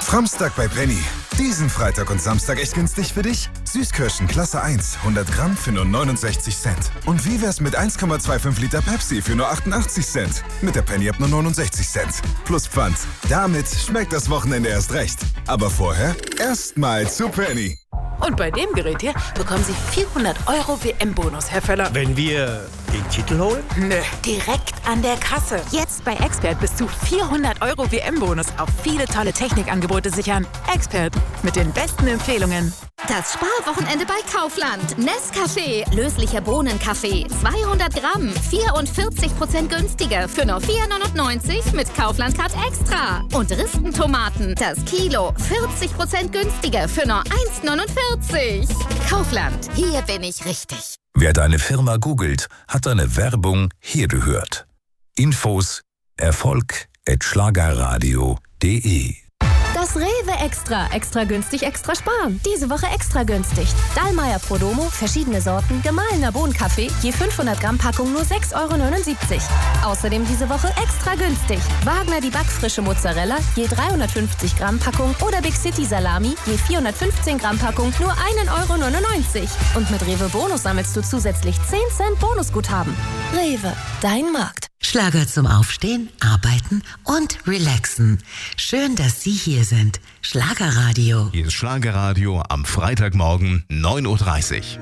Samstag bei Penny. Diesen Freitag und Samstag echt günstig für dich? Süßkirschen Klasse 1, 100 Gramm für nur 69 Cent. Und wie wär's mit 1,25 Liter Pepsi für nur 88 Cent? Mit der Penny ab nur 69 Cent. Plus Pfand. Damit schmeckt das Wochenende erst recht. Aber vorher erstmal zu Penny. Und bei dem Gerät hier bekommen Sie 400 € WM-Bonus, Herr Völler. Wenn wir den Titel holen? Nö, direkt an der Kasse. Jetzt bei Expert bis zu 400 € WM-Bonus auf viele tolle Technikangebote sichern. Expert, mit den besten Empfehlungen. Das Sparwochenende bei Kaufland. Nescafé, löslicher Bohnenkaffee, 200 Gramm, 44% günstiger für nur 4,99 mit Kaufland Card Extra. Und Ristentomaten, das Kilo, 40% günstiger für nur 1,49. Kaufland, hier bin ich richtig. Wer deine Firma googelt, hat deine Werbung hier gehört. Infos erfolg@schlagerradio.de. Das Rewe Extra. Extra günstig, extra sparen. Diese Woche extra günstig. Dallmayr Prodomo, verschiedene Sorten, gemahlener Bohnenkaffee, je 500 Gramm Packung nur 6,79 €. Außerdem diese Woche extra günstig. Wagner die backfrische Mozzarella, je 350 Gramm Packung oder Big City Salami, je 415 Gramm Packung nur 1,99 €. Und mit Rewe Bonus sammelst du zusätzlich 10 Cent Bonusguthaben. Rewe, dein Markt. Schlager zum Aufstehen, Arbeiten und Relaxen. Schön, dass Sie hier sind. Schlagerradio. Hier ist Schlagerradio am Freitagmorgen 9:30 Uhr.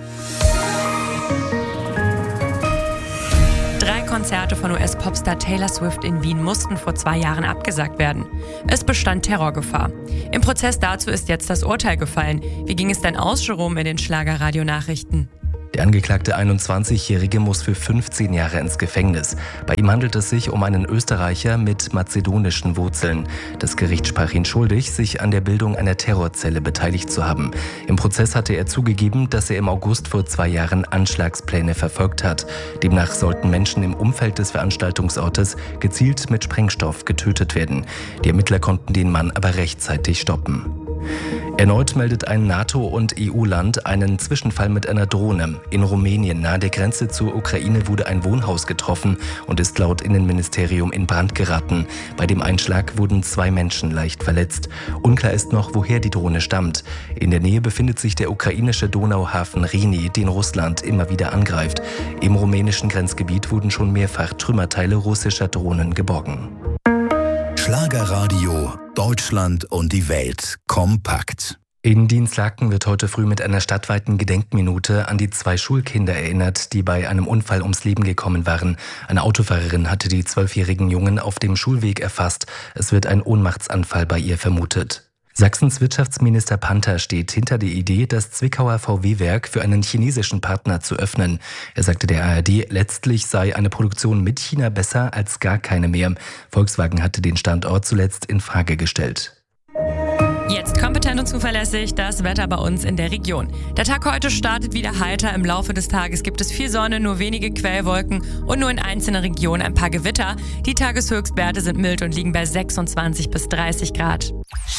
3 Konzerte von US-Popstar Taylor Swift in Wien mussten vor 2 Jahren abgesagt werden. Es bestand Terrorgefahr. Im Prozess dazu ist jetzt das Urteil gefallen. Wie ging es denn aus, Jerome, in den Schlagerradio-Nachrichten? Der angeklagte 21-Jährige muss für 15 Jahre ins Gefängnis. Bei ihm handelt es sich um einen Österreicher mit mazedonischen Wurzeln. Das Gericht sprach ihn schuldig, sich an der Bildung einer Terrorzelle beteiligt zu haben. Im Prozess hatte er zugegeben, dass er im August vor 2 Jahren Anschlagspläne verfolgt hat. Demnach sollten Menschen im Umfeld des Veranstaltungsortes gezielt mit Sprengstoff getötet werden. Die Ermittler konnten den Mann aber rechtzeitig stoppen. Erneut meldet ein NATO- und EU-Land einen Zwischenfall mit einer Drohne. In Rumänien nahe der Grenze zur Ukraine wurde ein Wohnhaus getroffen und ist laut Innenministerium in Brand geraten. Bei dem Einschlag wurden 2 Menschen leicht verletzt. Unklar ist noch, woher die Drohne stammt. In der Nähe befindet sich der ukrainische Donauhafen Reni, den Russland immer wieder angreift. Im rumänischen Grenzgebiet wurden schon mehrfach Trümmerteile russischer Drohnen geborgen. Schlagerradio, Deutschland und die Welt kompakt. In Dinslaken wird heute früh mit einer stadtweiten Gedenkminute an die 2 Schulkinder erinnert, die bei einem Unfall ums Leben gekommen waren. Eine Autofahrerin hatte die 12-jährigen Jungen auf dem Schulweg erfasst. Es wird ein Ohnmachtsanfall bei ihr vermutet. Sachsens Wirtschaftsminister Panther steht hinter der Idee, das Zwickauer VW-Werk für einen chinesischen Partner zu öffnen. Er sagte der ARD, letztlich sei eine Produktion mit China besser als gar keine mehr. Volkswagen hatte den Standort zuletzt in Frage gestellt. Jetzt kompetent und zuverlässig das Wetter bei uns in der Region. Der Tag heute startet wieder heiter. Im Laufe des Tages gibt es viel Sonne, nur wenige Quellwolken und nur in einzelnen Regionen ein paar Gewitter. Die Tageshöchstwerte sind mild und liegen bei 26 bis 30 Grad.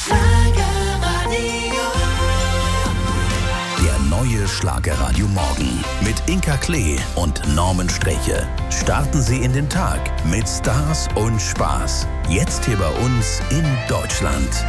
Der neue Schlagerradio Morgen mit Inka Klee und Norman Streche. Starten Sie in den Tag mit Stars und Spaß. Jetzt hier bei uns in Deutschland.